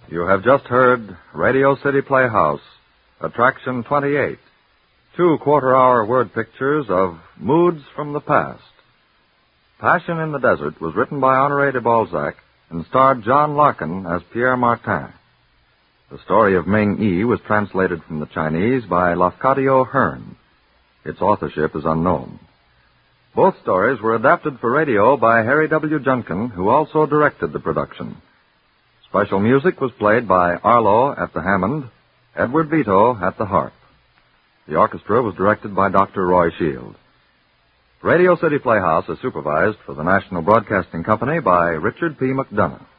You have just heard Radio City Playhouse, Attraction 28, 2 quarter-hour word pictures of Moods from the Past. Passion in the Desert was written by Honoré de Balzac and starred John Larkin as Pierre Martin. The story of Ming Yi was translated from the Chinese by Lafcadio Hearn. Its authorship is unknown. Both stories were adapted for radio by Harry W. Junkin, who also directed the production. Special music was played by Arlo at the Hammond, Edward Vito at the harp. The orchestra was directed by Dr. Roy Shield. Radio City Playhouse is supervised for the National Broadcasting Company by Richard P. McDonough.